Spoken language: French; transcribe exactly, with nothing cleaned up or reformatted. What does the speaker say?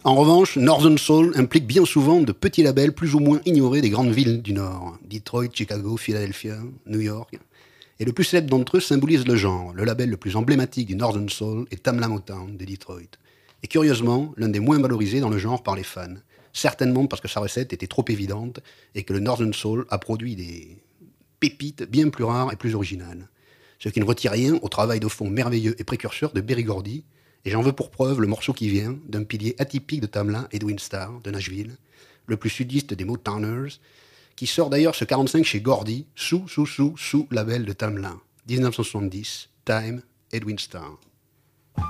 En revanche, Northern Soul implique bien souvent de petits labels plus ou moins ignorés des grandes villes du Nord. Detroit, Chicago, Philadelphia, New York. Et le plus célèbre d'entre eux symbolise le genre. Le label le plus emblématique du Northern Soul est Tamla Motown de Detroit. Et curieusement, l'un des moins valorisés dans le genre par les fans. Certainement parce que sa recette était trop évidente et que le Northern Soul a produit des pépites bien plus rares et plus originales. Ce qui ne retire rien au travail de fond merveilleux et précurseur de Berry Gordy. Et j'en veux pour preuve le morceau qui vient d'un pilier atypique de Tamla, Edwin Starr, de Nashville, le plus sudiste des Motowners, qui sort d'ailleurs ce quarante-cinq chez Gordy, sous, sous, sous, sous label de Tamla. dix-neuf cent soixante-dix, Time, Edwin Starr.